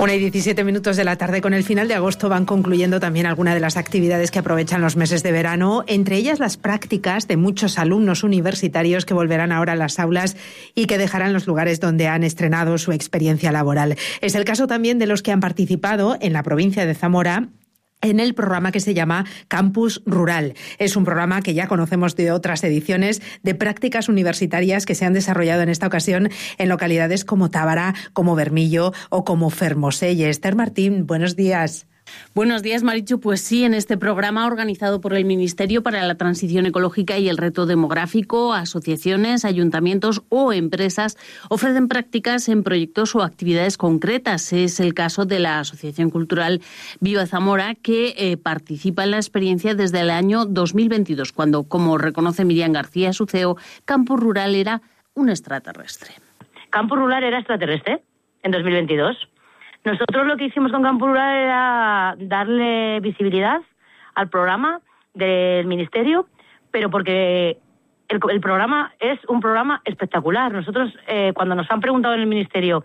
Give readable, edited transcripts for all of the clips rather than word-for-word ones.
1:17 de la tarde. Con el final de agosto van concluyendo también algunas de las actividades que aprovechan los meses de verano, entre ellas las prácticas de muchos alumnos universitarios que volverán ahora a las aulas y que dejarán los lugares donde han estrenado su experiencia laboral. Es el caso también de los que han participado en la provincia de Zamora en el programa que se llama Campus Rural. Es un programa que ya conocemos de otras ediciones de prácticas universitarias que se han desarrollado en esta ocasión en localidades como Tábara, como Bermillo o como Fermoselle. Esther Martín, buenos días. Buenos días, Marichu. Pues sí, en este programa organizado por el Ministerio para la Transición Ecológica y el Reto Demográfico, asociaciones, ayuntamientos o empresas ofrecen prácticas en proyectos o actividades concretas. Es el caso de la Asociación Cultural Viva Zamora, que participa en la experiencia desde el año 2022, cuando, como reconoce Miriam García, su CEO, Campus Rural era un extraterrestre. Campus Rural era extraterrestre en 2022. Nosotros lo que hicimos con Campus Rural era darle visibilidad al programa del Ministerio, pero porque el programa es un programa espectacular. Nosotros, cuando nos han preguntado en el Ministerio,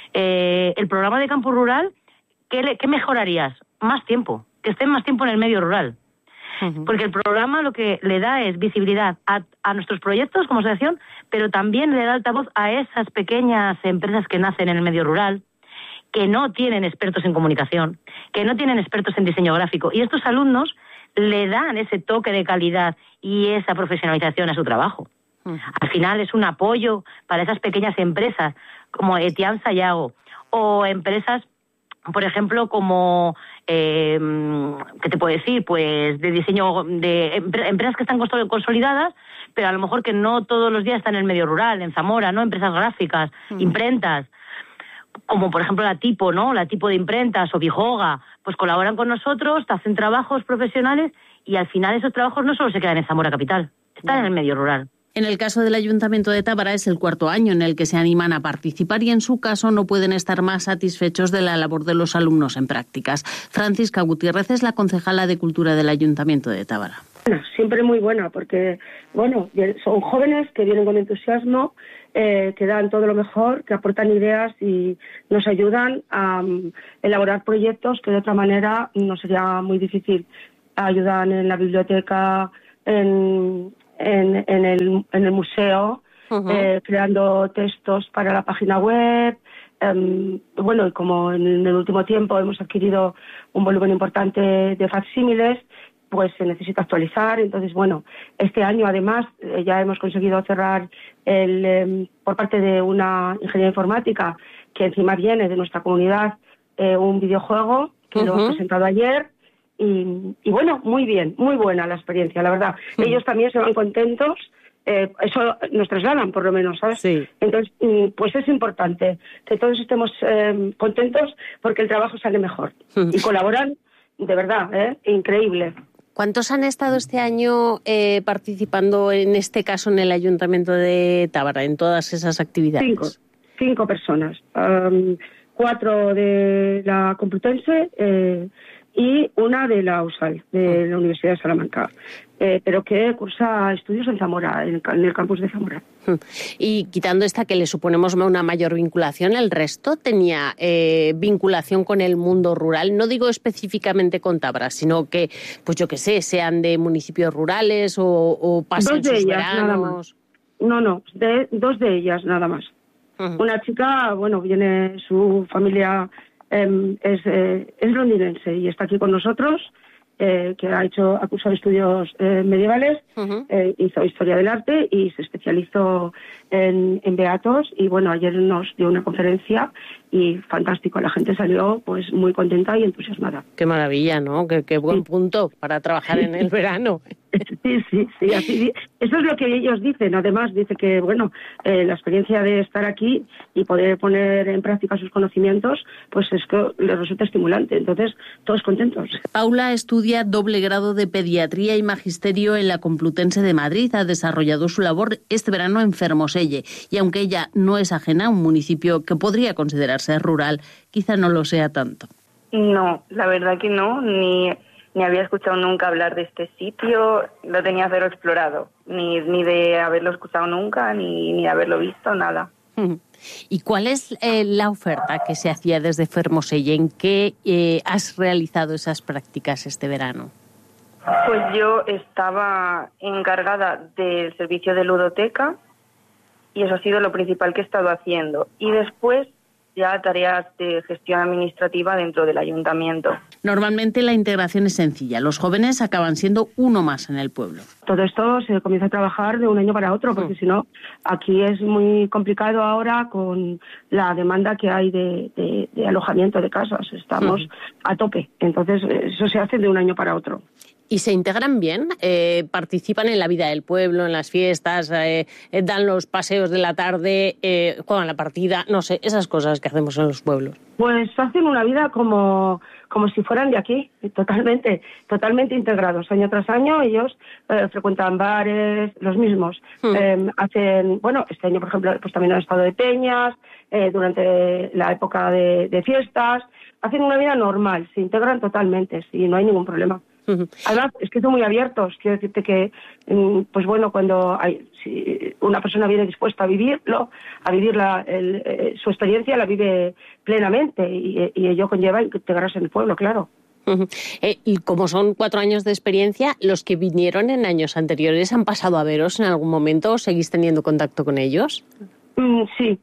el programa de Campus Rural, ¿qué mejorarías? Más tiempo, que estén más tiempo en el medio rural. Uh-huh. Porque el programa lo que le da es visibilidad a nuestros proyectos como asociación, pero también le da altavoz a esas pequeñas empresas que nacen en el medio rural, que no tienen expertos en comunicación, que no tienen expertos en diseño gráfico. Y estos alumnos le dan ese toque de calidad y esa profesionalización a su trabajo. Uh-huh. Al final es un apoyo para esas pequeñas empresas como Etiam Sayago o empresas, por ejemplo, como, ¿qué te puedo decir? Pues de diseño, de empresas que están consolidadas, pero a lo mejor que no todos los días están en el medio rural, en Zamora, ¿no? Empresas gráficas, uh-huh. Imprentas, como por ejemplo la Tipo, ¿no? La Tipo de Imprentas o Bijoga, pues colaboran con nosotros, hacen trabajos profesionales y al final esos trabajos no solo se quedan en Zamora capital, están en el medio rural. En el caso del Ayuntamiento de Tábara es el cuarto año en el que se animan a participar y en su caso no pueden estar más satisfechos de la labor de los alumnos en prácticas. Francisca Gutiérrez es la concejala de Cultura del Ayuntamiento de Tábara. Siempre muy buena porque, son jóvenes que vienen con entusiasmo, que dan todo lo mejor, que aportan ideas y nos ayudan a elaborar proyectos que de otra manera no sería muy difícil. Ayudan en la biblioteca, en el museo, uh-huh. Creando textos para la página web. Y como en el último tiempo hemos adquirido un volumen importante de facsímiles, pues se necesita actualizar. Entonces, este año además ya hemos conseguido cerrar por parte de una ingeniería informática que encima viene de nuestra comunidad, un videojuego que lo hemos presentado ayer y muy bien, muy buena la experiencia, la verdad. Uh-huh. Ellos también se van contentos, eso nos trasladan por lo menos, ¿sabes? Sí. Entonces, pues es importante que todos estemos contentos porque el trabajo sale mejor. Uh-huh. Y colaboran, de verdad, increíble. ¿Cuántos han estado este año participando, en este caso, en el Ayuntamiento de Tábara, en todas esas actividades? 5 personas. 4 de la Complutense y una de la USAL, de la Universidad de Salamanca, pero que cursa estudios en Zamora, en el campus de Zamora. Y quitando esta que le suponemos una mayor vinculación, ¿el resto tenía vinculación con el mundo rural? No digo específicamente con Tábara, sino que, pues yo qué sé, sean de municipios rurales o pasen sus veranos. No, 2 de ellas nada más. Uh-huh. Una chica, viene, su familia es londinense y está aquí con nosotros, que ha cursado estudios medievales, uh-huh. Hizo Historia del Arte y se especializó en Beatos y ayer nos dio una conferencia y fantástico, la gente salió pues muy contenta y entusiasmada. Qué maravilla, ¿no? Qué buen punto para trabajar en el verano. Sí, así, eso es lo que ellos dicen. Además, dice que, la experiencia de estar aquí y poder poner en práctica sus conocimientos, pues es que les resulta estimulante. Entonces, todos contentos. Paula estudia doble grado de Pediatría y Magisterio en la Complutense de Madrid. Ha desarrollado su labor este verano en Fermoselle. Y aunque ella no es ajena a un municipio que podría considerarse rural, quizá no lo sea tanto. No, la verdad que no, ni había escuchado nunca hablar de este sitio, lo tenía cero explorado, ni de haberlo escuchado nunca, ni de haberlo visto, nada. ¿Y cuál es la oferta que se hacía desde Fermoselle? ¿En qué has realizado esas prácticas este verano? Pues yo estaba encargada del servicio de ludoteca y eso ha sido lo principal que he estado haciendo. Y después ya tareas de gestión administrativa dentro del ayuntamiento. Normalmente la integración es sencilla. Los jóvenes acaban siendo uno más en el pueblo. Todo esto se comienza a trabajar de un año para otro, porque si no, aquí es muy complicado ahora con la demanda que hay de alojamiento de casas. Estamos a tope. Entonces, eso se hace de un año para otro. ¿Y se integran bien? ¿Participan en la vida del pueblo, en las fiestas, dan los paseos de la tarde, juegan la partida? No sé, esas cosas que hacemos en los pueblos. Pues hacen una vida como si fueran de aquí, totalmente integrados. Año tras año ellos frecuentan bares, los mismos. Hacen, este año, por ejemplo, pues también han estado de peñas, durante la época de fiestas. Hacen una vida normal, se integran totalmente, sí, no hay ningún problema. Además, es que son muy abiertos. Quiero decirte que, cuando si una persona viene dispuesta a vivirlo, a vivir su experiencia, la vive plenamente y ello conlleva integrarse en el pueblo, claro. Y como son 4 años de experiencia, ¿los que vinieron en años anteriores han pasado a veros en algún momento o seguís teniendo contacto con ellos? Sí.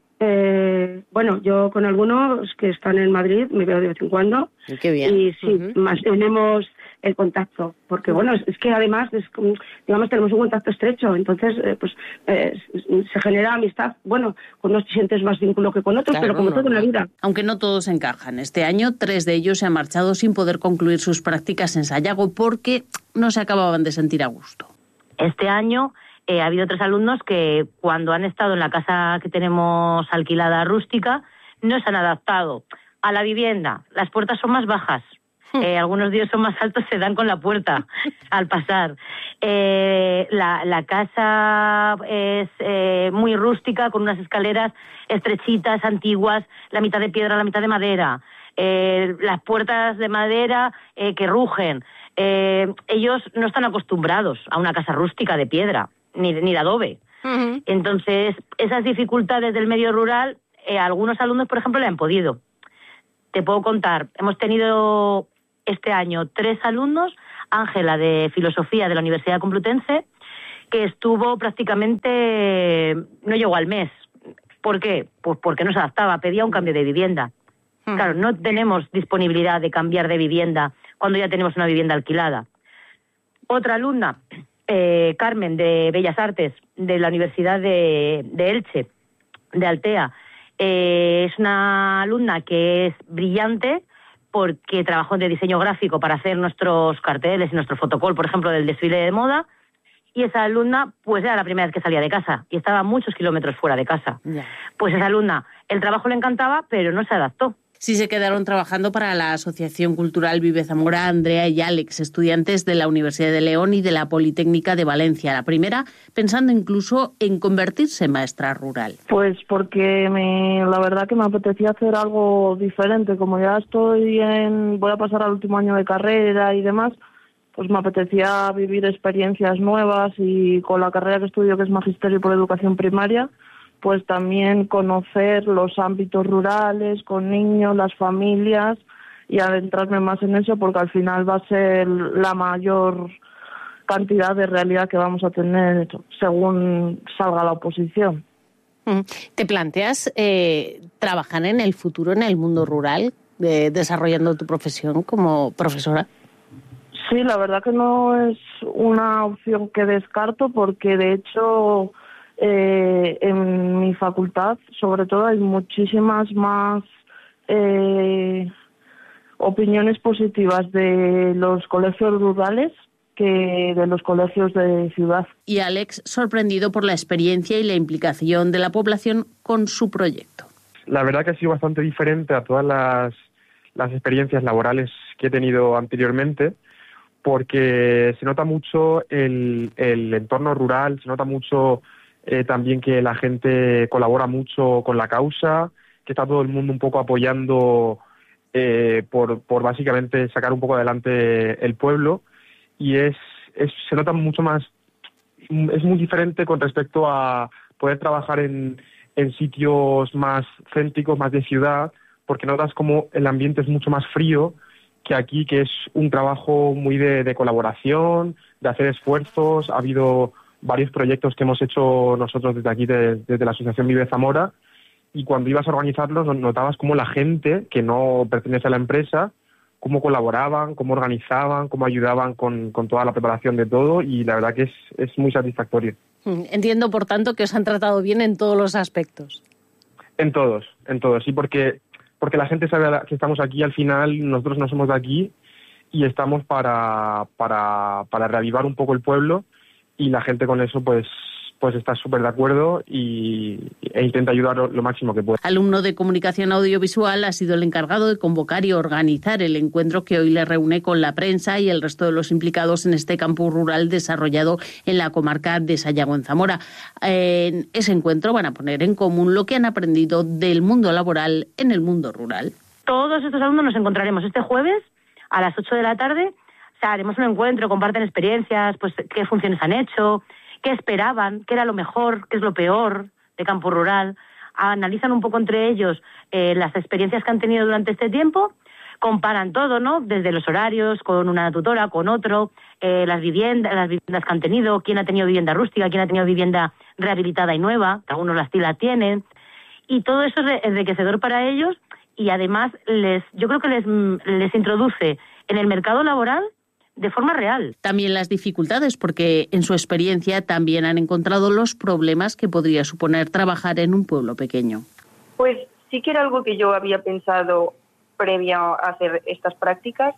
Yo con algunos que están en Madrid me veo de vez en cuando. Qué bien. Y sí, mantenemos el contacto, porque es que además tenemos un contacto estrecho, entonces se genera amistad. Con unos sientes más vínculo que con otros, claro, pero como todo en la vida. Aunque no todos encajan. Este año 3 de ellos se han marchado sin poder concluir sus prácticas en Sayago porque no se acababan de sentir a gusto. Este año ha habido 3 alumnos que cuando han estado en la casa que tenemos alquilada rústica no se han adaptado a la vivienda. Las puertas son más bajas. Algunos días son más altos, se dan con la puerta al pasar. La casa es muy rústica, con unas escaleras estrechitas, antiguas, la mitad de piedra, la mitad de madera. Las puertas de madera que rugen. Ellos no están acostumbrados a una casa rústica de piedra, ni de adobe. Entonces, esas dificultades del medio rural, algunos alumnos, por ejemplo, le han podido. Te puedo contar, hemos tenido este año 3 alumnos, Ángela de Filosofía de la Universidad Complutense, que estuvo prácticamente, no llegó al mes. ¿Por qué? Pues porque no se adaptaba, pedía un cambio de vivienda. Claro, no tenemos disponibilidad de cambiar de vivienda cuando ya tenemos una vivienda alquilada. Otra alumna, Carmen de Bellas Artes de la Universidad de Elche, de Altea, es una alumna que es brillante porque trabajó de diseño gráfico para hacer nuestros carteles y nuestro fotocall, por ejemplo, del desfile de moda. Y esa alumna, pues era la primera vez que salía de casa y estaba muchos kilómetros fuera de casa. Yeah. Pues esa alumna, el trabajo le encantaba, pero no se adaptó. Sí se quedaron trabajando para la Asociación Cultural Vive Zamora, Andrea y Alex, estudiantes de la Universidad de León y de la Politécnica de Valencia. La primera, pensando incluso en convertirse en maestra rural. Pues porque la verdad que me apetecía hacer algo diferente. Como ya voy a pasar al último año de carrera y demás, pues me apetecía vivir experiencias nuevas y con la carrera que estudio, que es Magisterio por Educación Primaria, pues también conocer los ámbitos rurales, con niños, las familias, y adentrarme más en eso, porque al final va a ser la mayor cantidad de realidad que vamos a tener según salga la oposición. ¿Te planteas trabajar en el futuro en el mundo rural, desarrollando tu profesión como profesora? Sí, la verdad que no es una opción que descarto, porque de hecho en mi facultad, sobre todo, hay muchísimas más opiniones positivas de los colegios rurales que de los colegios de ciudad. Y Alex, sorprendido por la experiencia y la implicación de la población con su proyecto. La verdad que ha sido bastante diferente a todas las experiencias laborales que he tenido anteriormente, porque se nota mucho el entorno rural, se nota mucho también que la gente colabora mucho con la causa, que está todo el mundo un poco apoyando por básicamente sacar un poco adelante el pueblo, y se nota mucho más, es muy diferente con respecto a poder trabajar en en sitios más céntricos, más de ciudad, porque notas como el ambiente es mucho más frío que aquí, que es un trabajo muy de colaboración, de hacer esfuerzos. Ha habido varios proyectos que hemos hecho nosotros desde aquí, desde la Asociación Vive Zamora, y cuando ibas a organizarlos notabas cómo la gente que no pertenece a la empresa, cómo colaboraban, cómo organizaban, cómo ayudaban con toda la preparación de todo, y la verdad que es muy satisfactorio. Entiendo, por tanto, que os han tratado bien en todos los aspectos. En todos, sí, porque la gente sabe que estamos aquí. Al final nosotros no somos de aquí y estamos para reavivar un poco el pueblo, y la gente con eso pues está súper de acuerdo e intenta ayudar lo máximo que puede. Alumno de Comunicación Audiovisual, ha sido el encargado de convocar y organizar el encuentro que hoy le reúne con la prensa y el resto de los implicados en este campus rural desarrollado en la comarca de Sayago, en Zamora. En ese encuentro van a poner en común lo que han aprendido del mundo laboral en el mundo rural. Todos estos alumnos nos encontraremos este jueves a las 8 de la tarde. O sea, haremos un encuentro, comparten experiencias, pues qué funciones han hecho, qué esperaban, qué era lo mejor, qué es lo peor de campo rural. Analizan un poco entre ellos las experiencias que han tenido durante este tiempo, comparan todo, ¿no? Desde los horarios, con una tutora, con otro, las viviendas que han tenido, quién ha tenido vivienda rústica, quién ha tenido vivienda rehabilitada y nueva, que algunos la tienen. Y todo eso es enriquecedor para ellos, y además yo creo que les introduce en el mercado laboral de forma real. También las dificultades, porque en su experiencia también han encontrado los problemas que podría suponer trabajar en un pueblo pequeño. Pues sí que era algo que yo había pensado previo a hacer estas prácticas,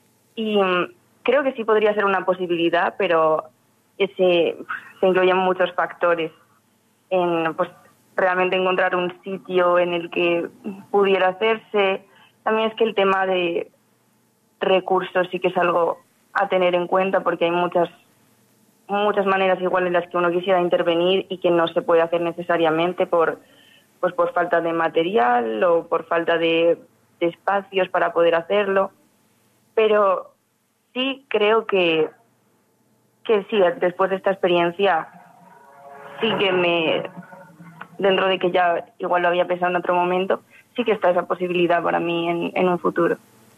y creo que sí podría ser una posibilidad, pero se incluyen muchos factores en pues realmente encontrar un sitio en el que pudiera hacerse. También es que el tema de recursos sí que es algo a tener en cuenta, porque hay muchas maneras igual en las que uno quisiera intervenir y que no se puede hacer necesariamente por falta de material o por falta de espacios para poder hacerlo. Pero sí creo que sí, después de esta experiencia, sí que dentro de que ya igual lo había pensado en otro momento, sí que está esa posibilidad para mí en un futuro.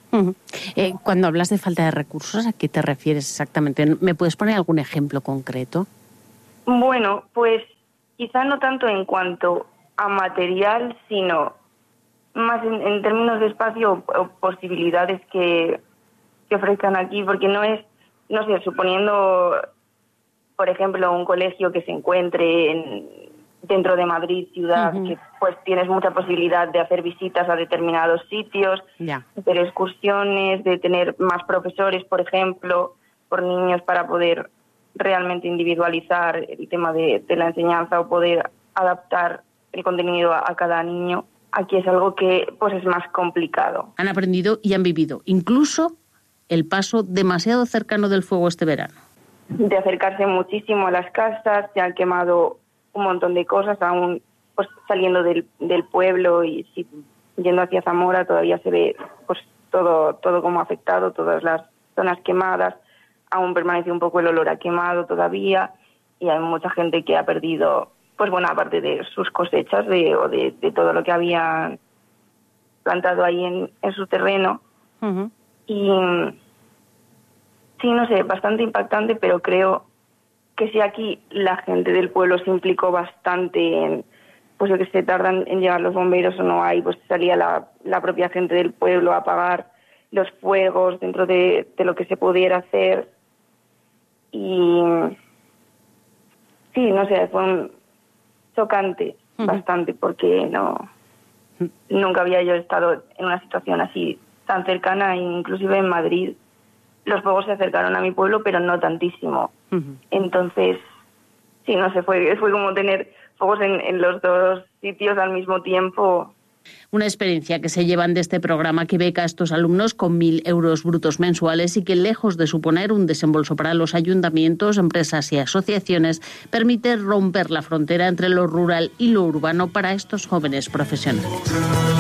Cuando hablas de falta de recursos, ¿a qué te refieres exactamente? ¿Me puedes poner algún ejemplo concreto? Bueno, pues quizá no tanto en cuanto a material, sino más en términos de espacio o posibilidades que ofrezcan aquí, porque no sé, suponiendo, por ejemplo, un colegio que se encuentre dentro de Madrid, ciudad, que pues tienes mucha posibilidad de hacer visitas a determinados sitios, de hacer excursiones, de tener más profesores, por ejemplo, por niños, para poder realmente individualizar el tema de la enseñanza o poder adaptar el contenido a cada niño. Aquí es algo que pues es más complicado. Han aprendido y han vivido incluso el paso demasiado cercano del fuego este verano. De acercarse muchísimo a las casas, se han quemado un montón de cosas, aún pues saliendo del pueblo y yendo hacia Zamora todavía se ve pues todo como afectado, todas las zonas quemadas, aún permanece un poco el olor a quemado todavía, y hay mucha gente que ha perdido, pues bueno, aparte de sus cosechas de todo lo que habían plantado ahí en su terreno. Y sí, no sé, bastante impactante, pero creo que si aquí la gente del pueblo se implicó bastante en, pues lo que se tardan en llegar los bomberos o no hay, pues salía la propia gente del pueblo a apagar los fuegos dentro de lo que se pudiera hacer. Y sí, no sé, fue chocante bastante, porque nunca había yo estado en una situación así tan cercana, inclusive en Madrid. Los fuegos se acercaron a mi pueblo, pero no tantísimo. Entonces, sí, no sé, fue como tener fuegos en los dos sitios al mismo tiempo. Una experiencia que se llevan de este programa, que beca a estos alumnos con 1.000 euros brutos mensuales, y que, lejos de suponer un desembolso para los ayuntamientos, empresas y asociaciones, permite romper la frontera entre lo rural y lo urbano para estos jóvenes profesionales.